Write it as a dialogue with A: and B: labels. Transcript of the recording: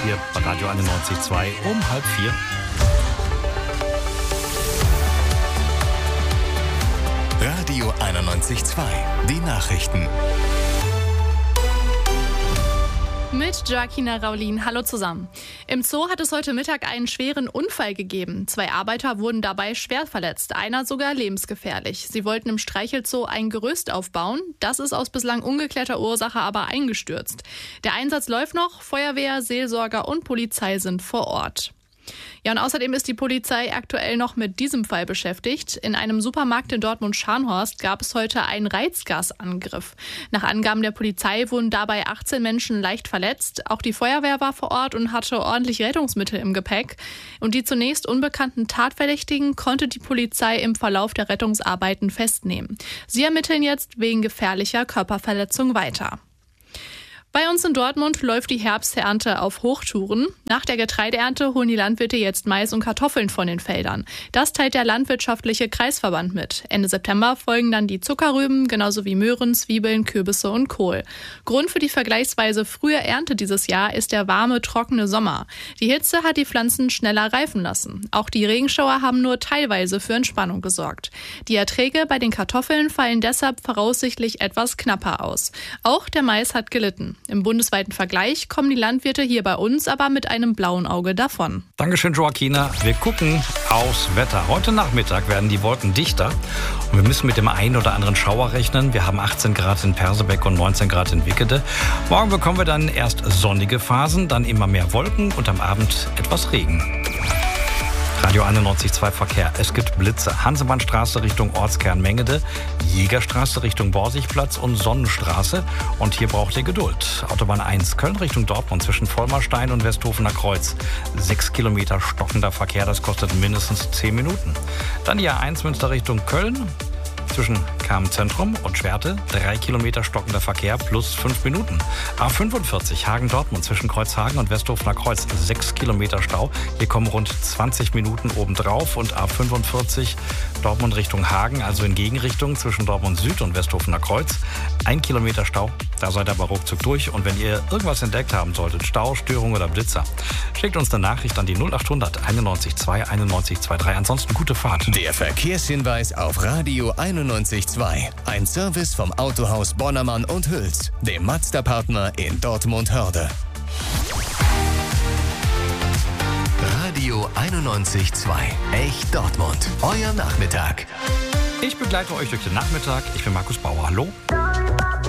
A: hier bei Radio 91.2 um 3:30.
B: Radio 91.2, die Nachrichten.
C: Mit Joaquina Raulin. Hallo zusammen. Im Zoo hat es heute Mittag einen schweren Unfall gegeben. 2 Arbeiter wurden dabei schwer verletzt, einer sogar lebensgefährlich. Sie wollten im Streichelzoo ein Gerüst aufbauen. Das ist aus bislang ungeklärter Ursache aber eingestürzt. Der Einsatz läuft noch. Feuerwehr, Seelsorger und Polizei sind vor Ort. Ja, und außerdem ist die Polizei aktuell noch mit diesem Fall beschäftigt. In einem Supermarkt in Dortmund-Scharnhorst gab es heute einen Reizgasangriff. Nach Angaben der Polizei wurden dabei 18 Menschen leicht verletzt. Auch die Feuerwehr war vor Ort und hatte ordentlich Rettungsmittel im Gepäck. Und die zunächst unbekannten Tatverdächtigen konnte die Polizei im Verlauf der Rettungsarbeiten festnehmen. Sie ermitteln jetzt wegen gefährlicher Körperverletzung weiter. Bei uns in Dortmund läuft die Herbsternte auf Hochtouren. Nach der Getreideernte holen die Landwirte jetzt Mais und Kartoffeln von den Feldern. Das teilt der landwirtschaftliche Kreisverband mit. Ende September folgen dann die Zuckerrüben, genauso wie Möhren, Zwiebeln, Kürbisse und Kohl. Grund für die vergleichsweise frühe Ernte dieses Jahr ist der warme, trockene Sommer. Die Hitze hat die Pflanzen schneller reifen lassen. Auch die Regenschauer haben nur teilweise für Entspannung gesorgt. Die Erträge bei den Kartoffeln fallen deshalb voraussichtlich etwas knapper aus. Auch der Mais hat gelitten. Im bundesweiten Vergleich kommen die Landwirte hier bei uns aber mit einem blauen Auge davon.
A: Dankeschön, Joaquina. Wir gucken aufs Wetter. Heute Nachmittag werden die Wolken dichter und wir müssen mit dem einen oder anderen Schauer rechnen. Wir haben 18 Grad in Persebeck und 19 Grad in Wickede. Morgen bekommen wir dann erst sonnige Phasen, dann immer mehr Wolken und am Abend etwas Regen. Radio 91.2 Verkehr. Es gibt Blitze. Hansebahnstraße Richtung Ortskern Mengede, Jägerstraße Richtung Borsigplatz und Sonnenstraße. Und hier braucht ihr Geduld. Autobahn 1 Köln Richtung Dortmund zwischen Vollmerstein und Westhofener Kreuz. 6 Kilometer stockender Verkehr, das kostet mindestens 10 Minuten. Dann die A1 Münster Richtung Köln. Zwischen Kamen-Zentrum und Schwerte 3 Kilometer stockender Verkehr plus 5 Minuten. A45 Hagen-Dortmund zwischen Kreuzhagen und Westhofener Kreuz 6 Kilometer Stau. Hier kommen rund 20 Minuten obendrauf. Und A45 Dortmund Richtung Hagen, also in Gegenrichtung zwischen Dortmund Süd und Westhofener Kreuz. 1 Kilometer Stau, da seid ihr aber ruckzuck durch. Und wenn ihr irgendwas entdeckt haben solltet, Stau, Störung oder Blitzer, schickt uns eine Nachricht an die 0800 91 2 91 23. Ansonsten gute Fahrt.
B: Der Verkehrshinweis auf Radio 91.2. Ein Service vom Autohaus Bonnermann und Hüls, dem Mazda-Partner in Dortmund-Hörde. Radio 91.2. Echt Dortmund. Euer Nachmittag.
A: Ich begleite euch durch den Nachmittag. Ich bin Markus Bauer. Hallo.